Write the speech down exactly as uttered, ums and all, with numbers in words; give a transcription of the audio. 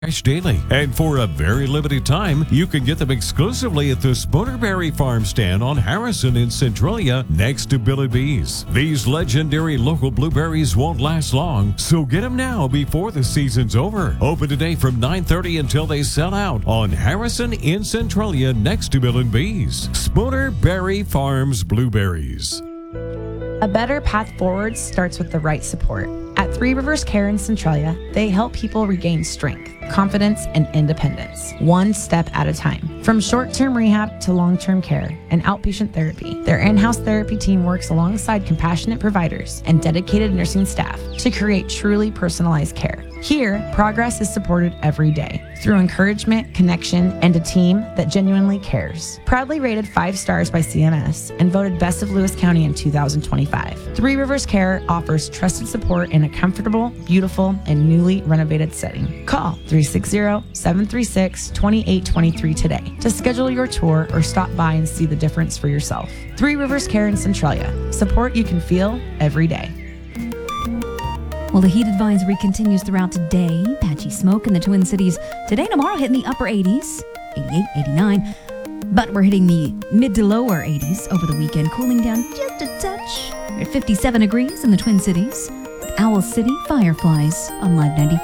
Daily. And for a very limited time, you can get them exclusively at the Spoonerberry Farm stand on Harrison in Centralia next to Bill and Bees. These legendary local blueberries won't last long, so get them now before the season's over. Open today from nine thirty until they sell out on Harrison in Centralia next to Bill and Bees. Spoonerberry Farms Blueberries. A better path forward starts with the right support. At Three Rivers Care in Centralia, they help people regain strength, confidence, and independence, one step at a time. From short-term rehab to long-term care and outpatient therapy, their in-house therapy team works alongside compassionate providers and dedicated nursing staff to create truly personalized care. Here, progress is supported every day through encouragement, connection, and a team that genuinely cares. Proudly rated five stars by C M S and voted Best of Lewis County in two thousand twenty-five, Three Rivers Care offers trusted support in a comfortable, beautiful, and newly renovated setting. Call three six zero, seven three six, two eight two three today to schedule your tour or stop by and see the difference for yourself. Three Rivers Care in Centralia. Support you can feel every day. Well, the heat advisory continues throughout today. Patchy smoke in the Twin Cities today, tomorrow hitting the upper eighties, eighty-eight, eighty-nine. But we're hitting the mid to lower eighties over the weekend, cooling down just a touch. We're at fifty-seven degrees in the Twin Cities. Owl City Fireflies on Live ninety-five.